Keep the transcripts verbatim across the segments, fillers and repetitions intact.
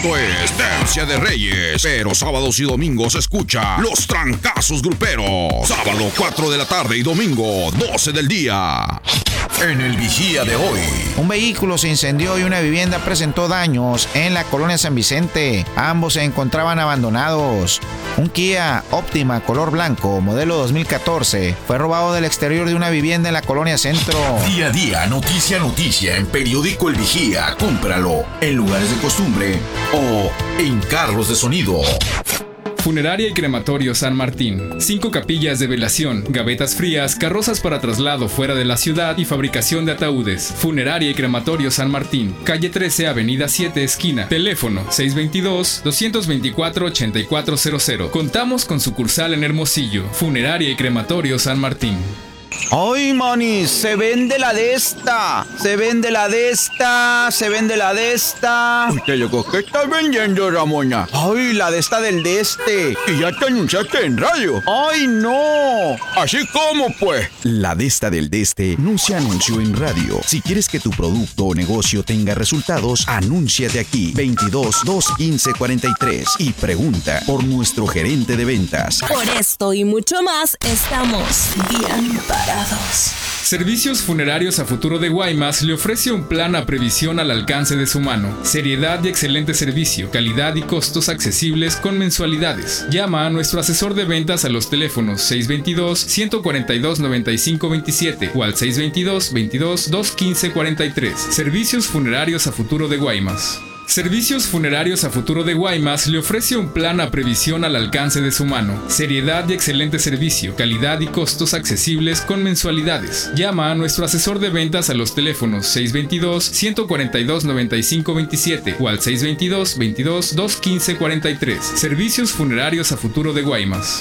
Esto es Tercia de Reyes, pero sábados y domingos escucha Los Trancazos Gruperos. Sábado cuatro de la tarde y domingo doce del día. En el Vigía de hoy. Un vehículo se incendió y una vivienda presentó daños en la colonia San Vicente. Ambos se encontraban abandonados. Un Kia Optima color blanco, modelo dos mil catorce, fue robado del exterior de una vivienda en la colonia Centro. Día a día, noticia a noticia, en Periódico El Vigía. Cómpralo en lugares de costumbre o en carros de sonido. Funeraria y Crematorio San Martín. Cinco capillas de velación, gavetas frías, carrozas para traslado fuera de la ciudad y fabricación de ataúdes. Funeraria y Crematorio San Martín. Calle trece, Avenida siete, esquina. Teléfono seis dos dos, dos dos cuatro, ocho cuatro cero cero. Contamos con sucursal en Hermosillo. Funeraria y Crematorio San Martín. ¡Ay, manis! Se vende la de esta. Se vende la de esta. Se vende la de esta. Usted loco, ¿qué estás vendiendo, Ramona? ¡Ay, la de esta del de este! Y ya te anunciaste en radio. ¡Ay, no! ¿Así como, pues? La de esta del de este no se anunció en radio. Si quieres que tu producto o negocio tenga resultados, anúnciate aquí. veintidós, dos quince, cuarenta y tres y pregunta por nuestro gerente de ventas. Por esto y mucho más, estamos bien parados. Servicios Funerarios a Futuro de Guaymas le ofrece un plan a previsión al alcance de su mano. Seriedad y excelente servicio, calidad y costos accesibles con mensualidades. Llama a nuestro asesor de ventas a los teléfonos seis dos dos, uno cuatro dos, nueve cinco dos siete o al seis dos dos, veintidós, dos quince cuarenta y tres. Servicios Funerarios a Futuro de Guaymas. Servicios Funerarios a Futuro de Guaymas le ofrece un plan a previsión al alcance de su mano. Seriedad y excelente servicio, calidad y costos accesibles con mensualidades. Llama a nuestro asesor de ventas a los teléfonos seis dos dos, uno cuatro dos, nueve cinco dos siete o al seis dos dos, veintidós, dos quince cuarenta y tres. Servicios Funerarios a Futuro de Guaymas.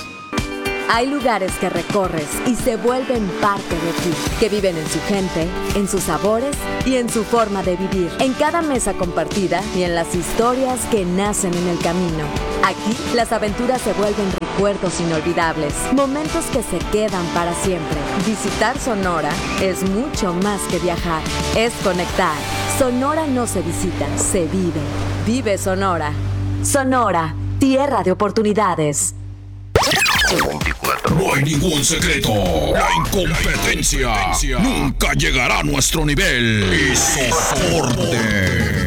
Hay lugares que recorres y se vuelven parte de ti, que viven en su gente, en sus sabores y en su forma de vivir, en cada mesa compartida y en las historias que nacen en el camino. Aquí, las aventuras se vuelven recuerdos inolvidables, momentos que se quedan para siempre. Visitar Sonora es mucho más que viajar, es conectar. Sonora no se visita, se vive. Vive Sonora. Sonora, tierra de oportunidades. No hay ningún secreto. La incompetencia nunca llegará a nuestro nivel. Y soporte.